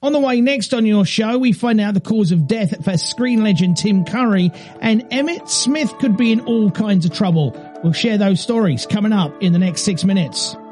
On the way next on your show, we find out the cause of death for screen legend Tim Curry, and Emmett Smith could be in all kinds of trouble. We'll share those stories coming up in the next 6 minutes.